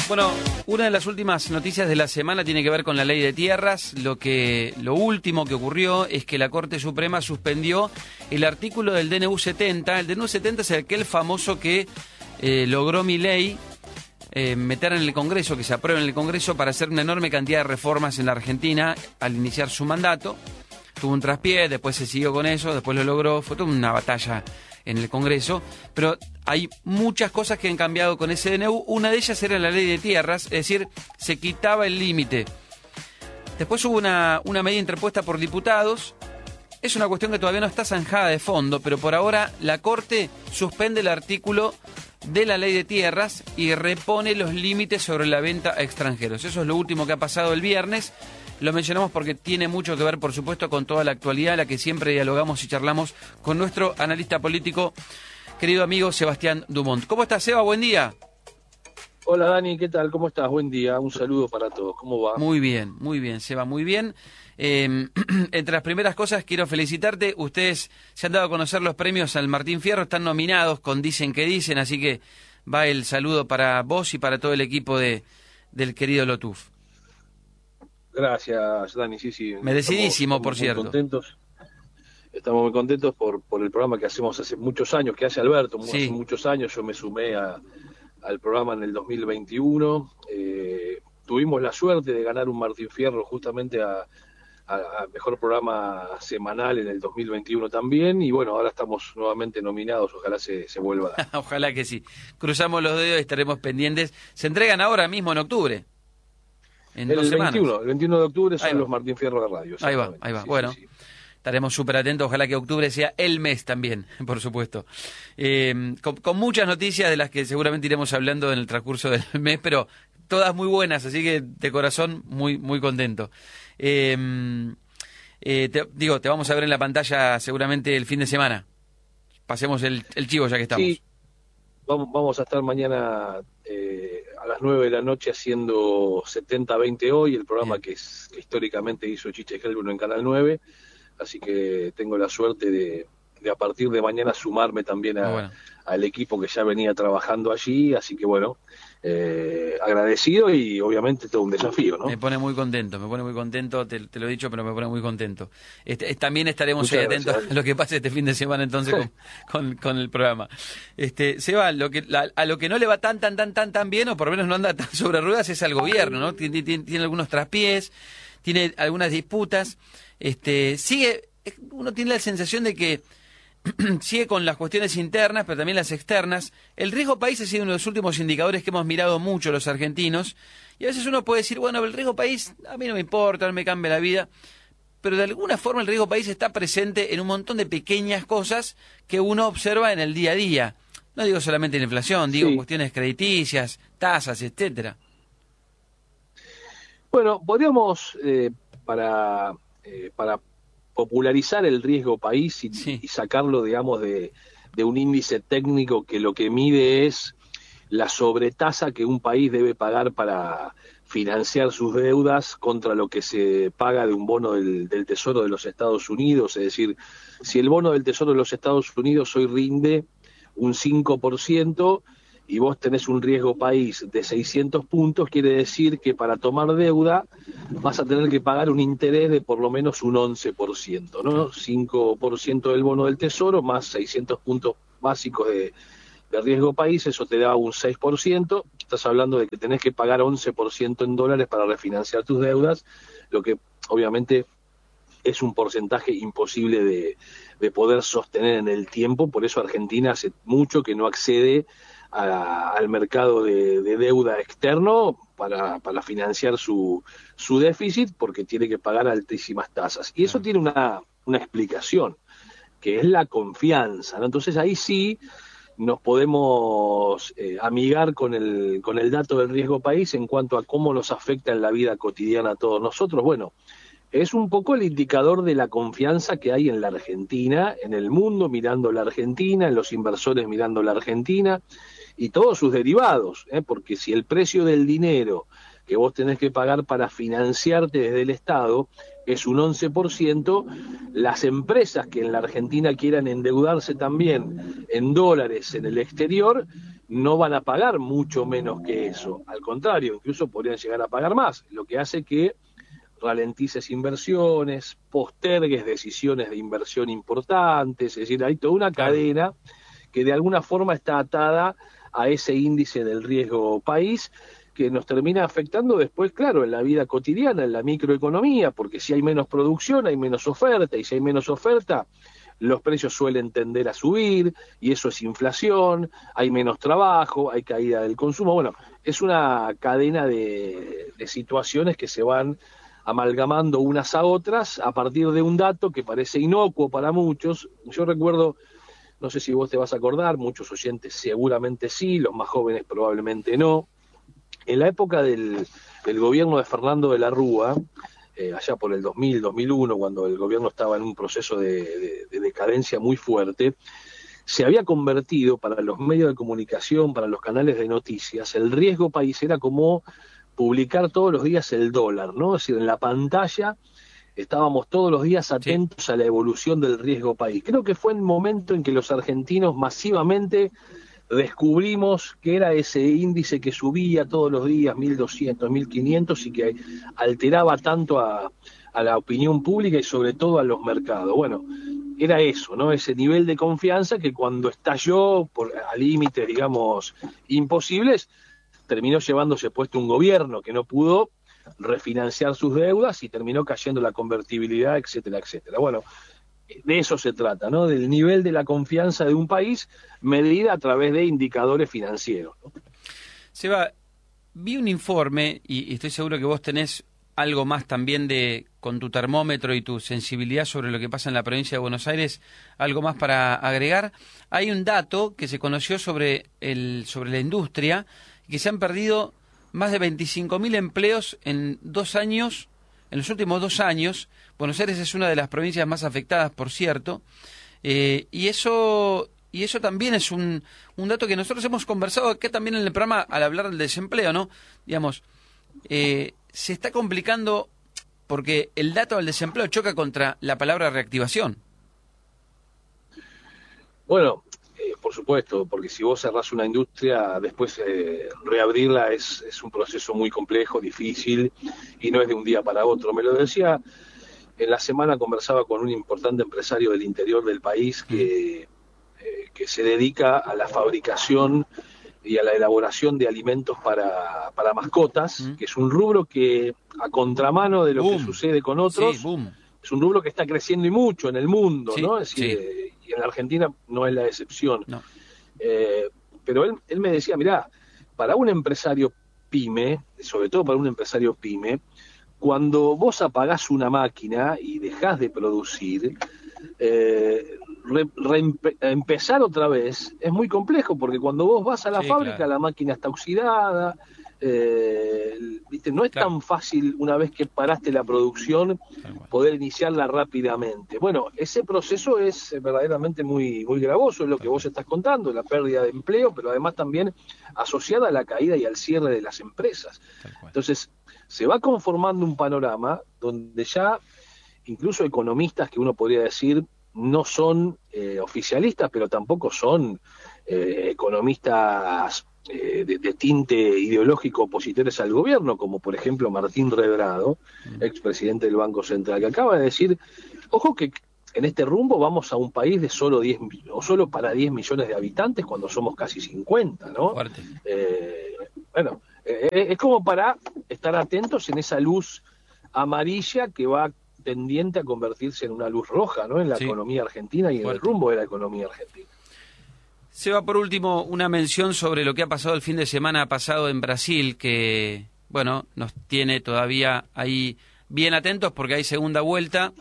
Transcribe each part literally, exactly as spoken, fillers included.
Bueno, una de las últimas noticias de la semana tiene que ver con la ley de tierras. Lo que, lo último que ocurrió es que la Corte Suprema suspendió el artículo del D N U setenta. El D N U setenta es aquel famoso que eh, logró Milei eh, meter en el Congreso, que se apruebe en el Congreso para hacer una enorme cantidad de reformas en la Argentina al iniciar su mandato. Tuvo un traspié, después se siguió con eso, después lo logró, fue toda una batalla en el Congreso, pero hay muchas cosas que han cambiado con ese D N U. Una de ellas era la ley de tierras, es decir, se quitaba el límite. Después hubo una, una medida interpuesta por diputados. Es una cuestión que todavía no está zanjada de fondo, pero por ahora la Corte suspende el artículo de la ley de tierras y repone los límites sobre la venta a extranjeros. Eso es lo último que ha pasado el viernes. Lo mencionamos porque tiene mucho que ver, por supuesto, con toda la actualidad, la que siempre dialogamos y charlamos con nuestro analista político, querido amigo Sebastián Dumont. ¿Cómo estás, Seba? Buen día. Hola, Dani, ¿qué tal? ¿Cómo estás? Buen día, un saludo para todos. ¿Cómo va? Muy bien, muy bien, Seba, muy bien. Eh, entre las primeras cosas, quiero felicitarte. Ustedes se han dado a conocer los premios al Martín Fierro, están nominados con Dicen que Dicen, así que va el saludo para vos y para todo el equipo de del querido Lotuf. Gracias, Dani, sí, sí. Merecidísimo, estamos, por estamos cierto. Muy contentos. Estamos muy contentos por, por el programa que hacemos hace muchos años, que hace Alberto, Sí. hace muchos años. Yo me sumé a, al programa en el dos mil veintiuno. Eh, tuvimos la suerte de ganar un Martín Fierro justamente a, a, a Mejor Programa Semanal en el dos mil veintiuno también. Y bueno, ahora estamos nuevamente nominados, ojalá se, se vuelva a dar. Ojalá que sí. Cruzamos los dedos y estaremos pendientes. Se entregan ahora mismo en octubre. En el dos semanas. veintiuno, el veintiuno de octubre son Ahí va. los Martín Fierro de radio. Ahí va, ahí va. Sí, Bueno, sí, sí. Estaremos súper atentos. Ojalá que octubre sea el mes también, por supuesto. Eh, con, con muchas noticias de las que seguramente iremos hablando en el transcurso del mes, pero todas muy buenas, así que de corazón muy, muy contento. Eh, eh, te, digo, te vamos a ver en la pantalla seguramente el fin de semana. Pasemos el, el chivo ya que estamos. Sí, vamos, vamos a estar mañana eh, a las nueve de la noche haciendo setenta veinte hoy, el programa Bien. que, es, que históricamente hizo Chiche Helbron en Canal nueve, así que tengo la suerte de, de a partir de mañana sumarme también a, Bueno. al equipo que ya venía trabajando allí, así que bueno, eh, agradecido y obviamente todo un desafío, ¿no? Me pone muy contento, me pone muy contento, te, te lo he dicho, pero me pone muy contento. Este, también estaremos Muchas hoy atentos gracias. a lo que pase este fin de semana entonces con, con, con el programa. Este, Seba, lo que, la, a lo que no le va tan, tan, tan, tan, tan bien, o por lo menos no anda tan sobre ruedas, es al gobierno, ¿no? Tiene, tiene, tiene algunos traspiés, tiene algunas disputas, este, sigue, uno tiene la sensación de que sigue con las cuestiones internas, pero también las externas. El riesgo país ha sido uno de los últimos indicadores que hemos mirado mucho los argentinos. Y a veces uno puede decir, bueno, el riesgo país a mí no me importa, no me cambia la vida. Pero de alguna forma el riesgo país está presente en un montón de pequeñas cosas que uno observa en el día a día. No digo solamente la inflación, digo Sí. cuestiones crediticias, tasas, etcétera. Bueno, podríamos, eh, para, eh, para popularizar el riesgo país y, Sí. y sacarlo, digamos, de, de un índice técnico que lo que mide es la sobretasa que un país debe pagar para financiar sus deudas contra lo que se paga de un bono del, del Tesoro de los Estados Unidos. Es decir, si el bono del Tesoro de los Estados Unidos hoy rinde un cinco por ciento y vos tenés un riesgo país de seiscientos puntos, quiere decir que para tomar deuda vas a tener que pagar un interés de por lo menos un once por ciento, ¿no? cinco por ciento del bono del Tesoro más seiscientos puntos básicos de, de riesgo país, eso te da un seis por ciento. Estás hablando de que tenés que pagar once por ciento en dólares para refinanciar tus deudas, lo que obviamente es un porcentaje imposible de, de poder sostener en el tiempo. Por eso Argentina hace mucho que no accede a, al mercado de, de deuda externo para, para financiar su, su déficit, porque tiene que pagar altísimas tasas. Y eso tiene una, una explicación, que es la confianza, ¿no? Entonces ahí sí nos podemos eh, amigar con el, con el dato del riesgo país en cuanto a cómo nos afecta en la vida cotidiana a todos nosotros. Bueno, es un poco el indicador de la confianza que hay en la Argentina, en el mundo mirando la Argentina, en los inversores mirando la Argentina y todos sus derivados, ¿eh? Porque si el precio del dinero que vos tenés que pagar para financiarte desde el Estado es un once por ciento, las empresas que en la Argentina quieran endeudarse también en dólares en el exterior no van a pagar mucho menos que eso, al contrario, incluso podrían llegar a pagar más, lo que hace que ralentices inversiones, postergues decisiones de inversión importantes, es decir, hay toda una cadena que de alguna forma está atada a ese índice del riesgo país, que nos termina afectando después, claro, en la vida cotidiana, en la microeconomía, porque si hay menos producción, hay menos oferta, y si hay menos oferta, los precios suelen tender a subir, y eso es inflación, hay menos trabajo, hay caída del consumo. Bueno, es una cadena de, de situaciones que se van amalgamando unas a otras a partir de un dato que parece inocuo para muchos. Yo recuerdo, no sé si vos te vas a acordar, muchos oyentes seguramente sí, los más jóvenes probablemente no. En la época del, del gobierno de Fernando de la Rúa, eh, allá por el dos mil, dos mil uno, cuando el gobierno estaba en un proceso de, de, de decadencia muy fuerte, se había convertido para los medios de comunicación, para los canales de noticias, el riesgo país era como publicar todos los días el dólar, ¿no? Es decir, en la pantalla estábamos todos los días atentos sí. a la evolución del riesgo país. Creo que fue el momento en que los argentinos masivamente descubrimos que era ese índice que subía todos los días mil doscientos, mil quinientos y que alteraba tanto a, a la opinión pública y sobre todo a los mercados. Bueno, era eso, ¿no? Ese nivel de confianza que cuando estalló por, a límites, digamos, imposibles, terminó llevándose puesto un gobierno que no pudo refinanciar sus deudas y terminó cayendo la convertibilidad, etcétera, etcétera. Bueno, de eso se trata, ¿no? Del nivel de la confianza de un país medida a través de indicadores financieros, ¿no? Seba, vi un informe, y, y estoy seguro que vos tenés algo más también de, con tu termómetro y tu sensibilidad sobre lo que pasa en la provincia de Buenos Aires, algo más para agregar. Hay un dato que se conoció sobre, el, sobre la industria, que se han perdido más de veinticinco mil empleos en dos años, en los últimos dos años. Buenos Aires es una de las provincias más afectadas, por cierto, eh, y eso y eso también es un, un dato que nosotros hemos conversado acá también en el programa al hablar del desempleo, ¿no? Digamos, eh, se está complicando porque el dato del desempleo choca contra la palabra reactivación. Bueno, eh, por supuesto, porque si vos cerrás una industria, después eh, reabrirla es, es un proceso muy complejo, difícil, y no es de un día para otro. Me lo decía, en la semana conversaba con un importante empresario del interior del país que, eh, que se dedica a la fabricación y a la elaboración de alimentos para, para mascotas, mm. que es un rubro que, a contramano de lo boom. que sucede con otros, sí, boom. es un rubro que está creciendo y mucho en el mundo, sí, ¿no? Es decir, sí. eh, y en la Argentina no es la excepción. No. Eh, pero él, él me decía, mirá, para un empresario pyme, sobre todo para un empresario pyme, cuando vos apagás una máquina y dejás de producir, eh, re, re, empezar otra vez es muy complejo, porque cuando vos vas a la sí, fábrica, claro. la máquina está oxidada, eh, ¿viste? No es claro. tan fácil, una vez que paraste la producción, poder iniciarla rápidamente. Bueno, ese proceso es verdaderamente muy, muy gravoso, es lo que vos estás contando, la pérdida de empleo, pero además también asociada a la caída y al cierre de las empresas. Entonces, se va conformando un panorama donde ya incluso economistas que uno podría decir no son eh, oficialistas, pero tampoco son eh, economistas eh, de, de tinte ideológico opositores al gobierno, como por ejemplo Martín Redrado, mm. expresidente del Banco Central, que acaba de decir, ojo que en este rumbo vamos a un país de solo diez o solo para diez millones de habitantes cuando somos casi cincuenta, ¿no? Eh, bueno, eh, es como para estar atentos en esa luz amarilla que va tendiente a convertirse en una luz roja, ¿no? En la sí. economía argentina y Fuerte. en el rumbo de la economía argentina. Se va por último una mención sobre lo que ha pasado el fin de semana pasado en Brasil, que, bueno, nos tiene todavía ahí bien atentos porque hay segunda vuelta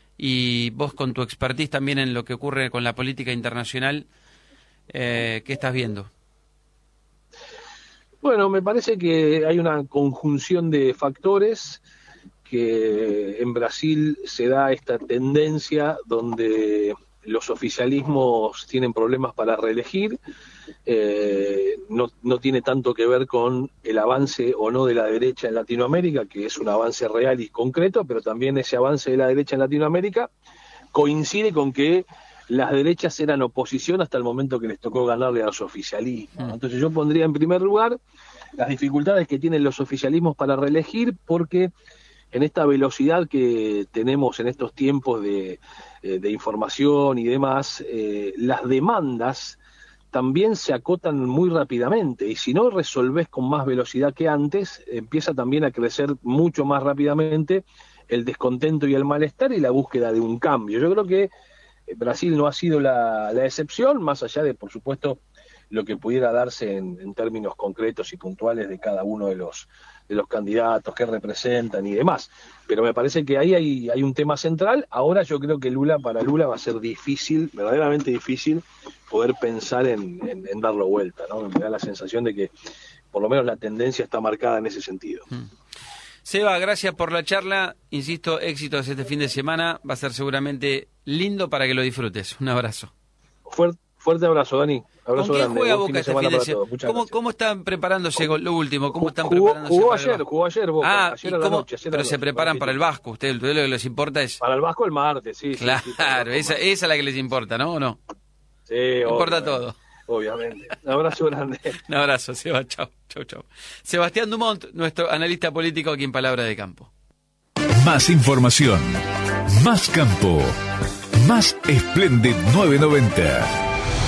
y vos con tu expertise también en lo que ocurre con la política internacional, eh, ¿qué estás viendo? Bueno, me parece que hay una conjunción de factores, que en Brasil se da esta tendencia donde los oficialismos tienen problemas para reelegir eh, no, no tiene tanto que ver con el avance o no de la derecha en Latinoamérica, que es un avance real y concreto, pero también ese avance de la derecha en Latinoamérica coincide con que las derechas eran oposición hasta el momento que les tocó ganarle a los oficialismos. Entonces yo pondría en primer lugar las dificultades que tienen los oficialismos para reelegir, porque en esta velocidad que tenemos en estos tiempos de, de información y demás, eh, las demandas también se acotan muy rápidamente, y si no resolvés con más velocidad que antes, empieza también a crecer mucho más rápidamente el descontento y el malestar y la búsqueda de un cambio. Yo creo que Brasil no ha sido la, la excepción, más allá de, por supuesto, lo que pudiera darse en, en términos concretos y puntuales de cada uno de los de los candidatos, que representan y demás. Pero me parece que ahí hay, hay un tema central. Ahora yo creo que Lula, para Lula va a ser difícil, verdaderamente difícil, poder pensar en, en, en darlo vuelta, ¿no? Me da la sensación de que por lo menos la tendencia está marcada en ese sentido. Mm. Seba, gracias por la charla. Insisto, éxitos este fin de semana. Va a ser seguramente lindo para que lo disfrutes. Un abrazo. Fuerte. Fuerte abrazo, Dani. Abrazo ¿Con quién grande. juega Buen Boca fin de este fin de semana semana? para ¿Cómo, ¿Cómo están preparándose lo último? ¿Cómo están jugó, preparándose jugó para el ayer, Vasco? jugó ayer Boca. Ah, ayer ¿y a la cómo? noche, ayer a Pero la se noche, preparan para el Vasco. Ustedes, lo que les importa es... Para el Vasco el martes, sí. Claro, sí, sí, para el esa, Vasco, esa es la que les importa, ¿no? ¿O no? Sí, Importa obvio, todo. Obviamente. Un abrazo grande. Un abrazo, Seba. Chau, chau, chau. Sebastián Dumont, nuestro analista político aquí en Palabra de Campo. Más información, más campo, más Splendid novecientos noventa.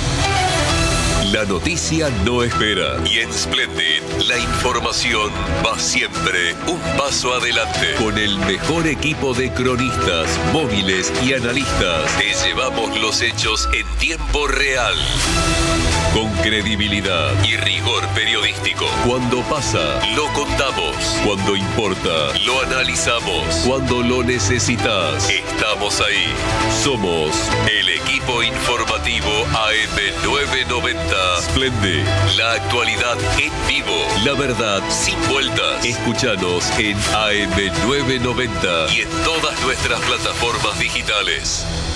La noticia no espera y en Splendid la información va siempre un paso adelante. Con el mejor equipo de cronistas, móviles y analistas, te llevamos los hechos en tiempo real. Con credibilidad y rigor periodístico. Cuando pasa, lo contamos. Cuando importa, lo analizamos. Cuando lo necesitas, estamos ahí. Somos el equipo informativo A M novecientos noventa. Splendid, la actualidad en vivo, la verdad sin vueltas. Escúchanos en A M novecientos noventa y en todas nuestras plataformas digitales.